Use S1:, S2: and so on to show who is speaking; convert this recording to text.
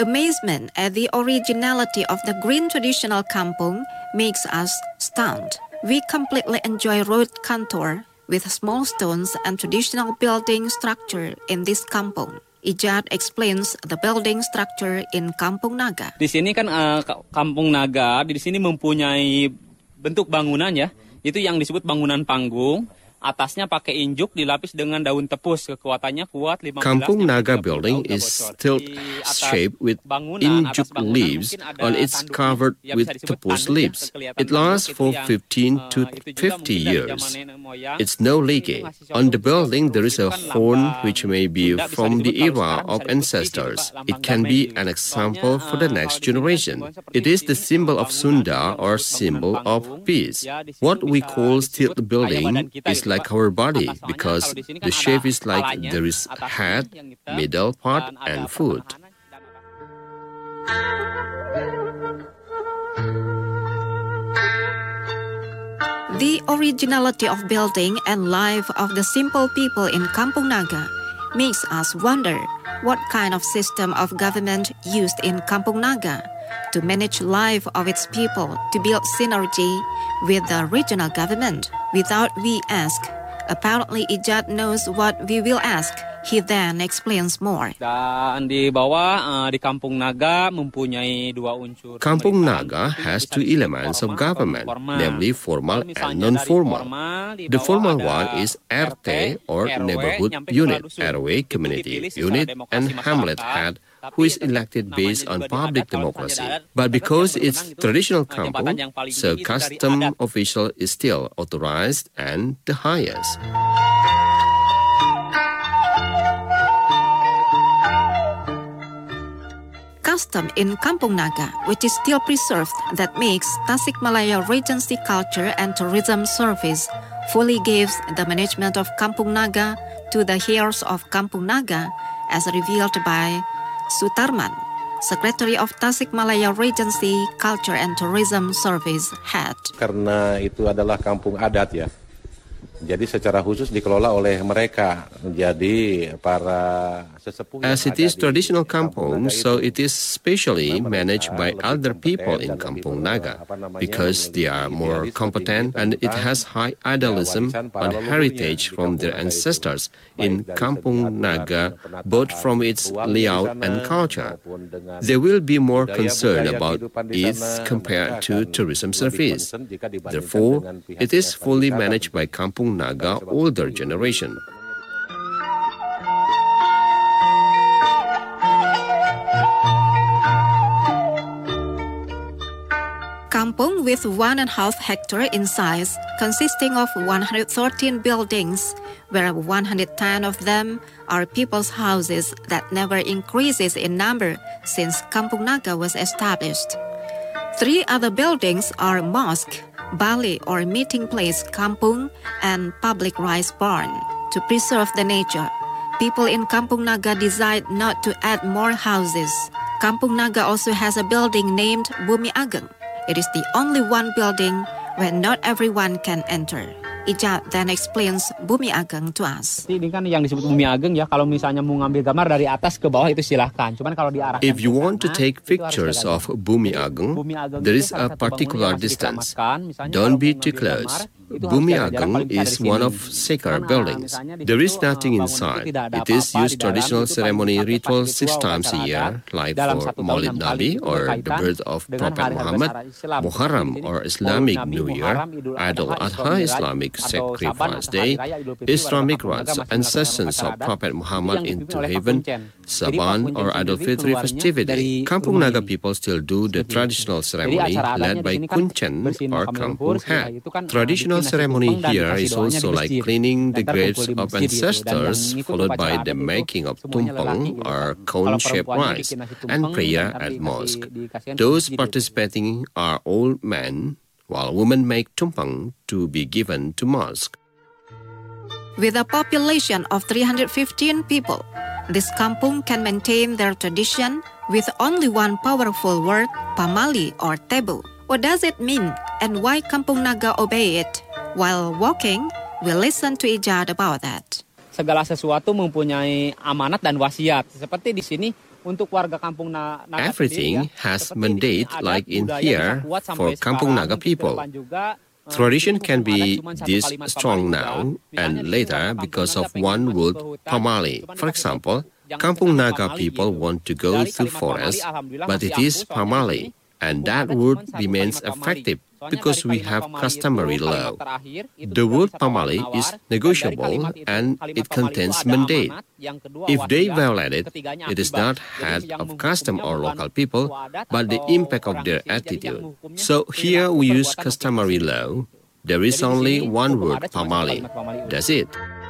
S1: Amazement at the originality of the green traditional kampung makes us stunned. We completely enjoy road contour with small stones and traditional building structure in this kampung. Ijat explains the building structure in Kampung Naga.
S2: Di sini kan Kampung Naga, di sini mempunyai bentuk bangunan ya. Itu yang disebut bangunan panggung. Atasnya pakai injuk dilapis dengan daun tepus. Kekuatannya kuat 15.
S3: Kampung Naga building is still shaped with injuk leaves and it's covered with tepus leaves. It lasts for 15 to 50 years. It's no leaking. On the building there is a horn which may be from the era of ancestors. It can be an example for the next generation. It is the symbol of Sunda or symbol of peace. What we call steel building is like our body because the shape is like there is head, middle part and foot.
S1: The originality of building and life of the simple people in Kampung Naga makes us wonder what kind of system of government used in Kampung Naga to manage life of its people to build synergy with the regional government. Without we ask, apparently Ijat knows what we will ask. He then explains more.
S2: Dan di bawah di Kampung Naga mempunyai dua unsur.
S3: Kampung Naga has two elements of government, namely formal and non-formal. The formal one is RT or neighborhood unit, RW community unit, and hamlet head, who is elected based on public democracy. But because it's traditional kampung, so custom official is still authorized and the highest.
S1: Custom in Kampung Naga, which is still preserved, that makes Tasikmalaya Regency Culture and Tourism Service fully gives the management of Kampung Naga to the heirs of Kampung Naga, as revealed by Sutarman, Secretary of Tasikmalaya Regency Culture and Tourism Service Head.
S4: Karena itu adalah kampung adat ya. Jadi secara khusus dikelola oleh mereka. Jadi para sesepuh.
S3: As it is traditional kampung, so it is specially managed by elder people in Kampung Naga because they are more competent and it has high idealism and heritage from their ancestors in Kampung Naga, both from its layout and culture. They will be more concerned about it compared to tourism service. Therefore, it is fully managed by Kampung Naga older generation.
S1: Kampung with 1.5 hectare in size, consisting of 113 buildings, where 110 of them are people's houses that never increases in number since Kampung Naga was established. 3 other buildings are mosque, Bali or meeting place Kampung, and public rice barn. To preserve the nature, people in Kampung Naga decide not to add more houses. Kampung Naga also has a building named Bumi Ageng. It is the only one building where not everyone can enter. Ijat then explains Bumi Ageng to us.
S2: Ini kan yang disebut Bumi Ageng ya, kalau misalnya mau ngambil gambar dari atas ke bawah itu silahkan. Cuman kalau diarahkan
S3: If you want to take pictures of Bumi Ageng, there is a particular distance. Don't be too close. Bumi Ageng is one of Sekar buildings. There is nothing inside. It is used traditional ceremony ritual 6 times a year, like for Maulid Nabi or the birth of Prophet Muhammad, Muharram or Islamic New Year, Idul Adha Islamic Sacrifice Day, Islamic rites and sessions of Prophet Muhammad into heaven, Saban or Idul Fitri festivity. Kampung Naga people still do the traditional ceremony led by Kuncen or Kampung Head. Traditional ceremony here is also like cleaning the graves of ancestors, followed by the making of tumpeng or cone-shaped rice and prayer at mosque. Those participating are all men, while women make tumpeng to be given to mosque.
S1: With a population of 315 people, this kampung can maintain their tradition with only one powerful word, pamali or tebu. What does it mean and why Kampung Naga obey it? While walking, we listen to Ijat about that.
S2: Segala sesuatu mempunyai amanat dan wasiat. Seperti di sini
S3: Everything has mandate like in here for Kampung Naga people. Tradition can be this strong now and later because of one word pamali. For example, Kampung Naga people want to go to forest, but it is pamali, and that word remains effective because we have customary law. The word pamali is negotiable and it contains mandate. If they violate it, it is not head of custom or local people, but the impact of their attitude. So here we use customary law. There is only one word pamali. That's it.